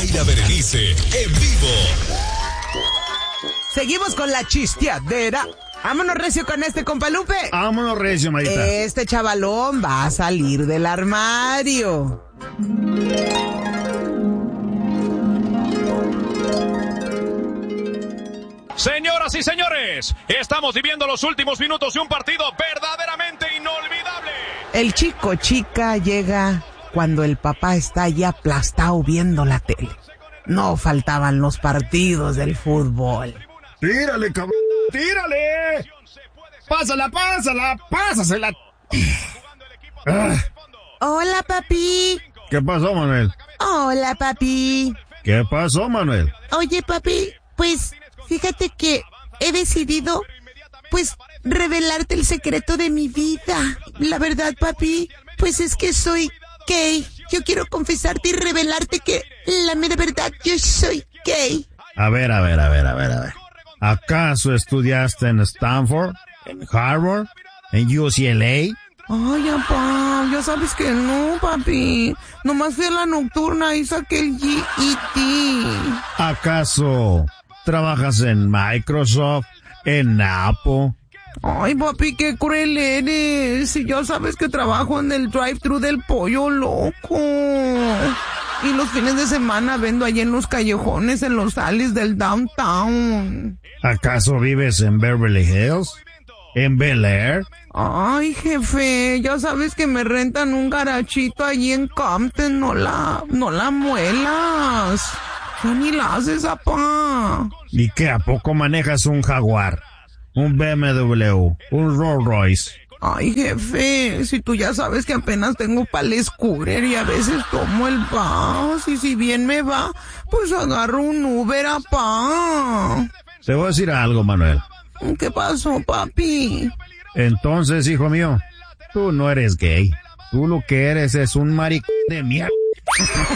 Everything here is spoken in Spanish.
Zaira Berenice, en vivo. Seguimos con la chisteadera. Vámonos recio con este, compa Lupe. Vámonos recio, Marita. Este chavalón va a salir del armario. Señoras y señores, estamos viviendo los últimos minutos de un partido verdaderamente inolvidable. El chico chica llega cuando el papá está allí aplastado viendo la tele. No faltaban los partidos del fútbol. Tírale, cabrón, tírale. Pásasela. Hola, papi. ¿Qué pasó, Manuel? Hola, papi. ¿Qué pasó, Manuel? Oye, papi, pues fíjate que he decidido, pues, revelarte el secreto de mi vida. La verdad, papi, pues es que soy gay. Yo quiero confesarte y revelarte que la mera verdad, yo soy gay. A ver. ¿Acaso estudiaste en Stanford, en Harvard, en UCLA? Ay, papá, ya sabes que no, papi. Nomás fui a la nocturna y saqué el GED. ¿Acaso trabajas en Microsoft, en Apple? Ay, papi, qué cruel eres. Si ya sabes que trabajo en el drive-thru del Pollo Loco. Y los fines de semana vendo allí en los callejones, en los alleys del downtown. ¿Acaso vives en Beverly Hills? ¿En Bel Air? Ay, jefe, ya sabes que me rentan un garachito allí en Compton. No la muelas. Ya ni la haces, apá. ¿Y qué, a poco manejas un Jaguar, un BMW, un Rolls Royce? Ay, jefe, si tú ya sabes que apenas tengo para el scooter y a veces tomo el bus, y si bien me va, pues agarro un Uber, apá. Te voy a decir algo, Manuel. ¿Qué pasó, papi? Entonces, hijo mío, tú no eres gay. Tú lo que eres es un maricón de mierda.